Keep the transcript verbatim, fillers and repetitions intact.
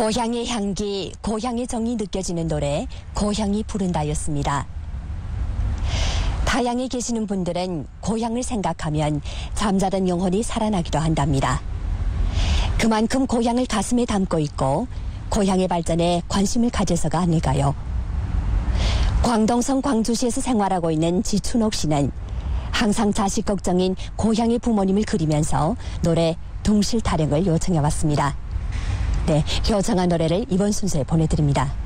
고향의 향기, 고향의 정이 느껴지는 노래, 고향이 부른다였습니다. 타향에 계시는 분들은 고향을 생각하면 잠자던 영혼이 살아나기도 한답니다. 그만큼 고향을 가슴에 담고 있고 고향의 발전에 관심을 가져서가 아닐까요? 광동성 광주시에서 생활하고 있는 지춘옥 씨는 항상 자식 걱정인 고향의 부모님을 그리면서 노래 둥실 타령을 요청해왔습니다. 네, 효정한 노래를 이번 순서에 보내드립니다.